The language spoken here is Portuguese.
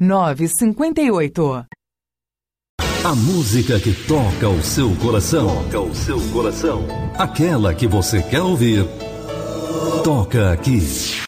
958. A música que toca o seu coração. Toca o seu coração. Aquela que você quer ouvir. Toca aqui.